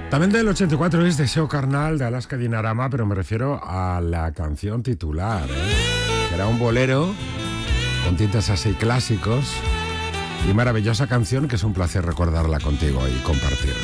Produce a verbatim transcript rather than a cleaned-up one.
También del ochenta y cuatro es Deseo Carnal de Alaska Dinarama, pero me refiero a la canción titular, ¿eh? Que era un bolero con tintes así clásicos y maravillosa canción que es un placer recordarla contigo y compartirla.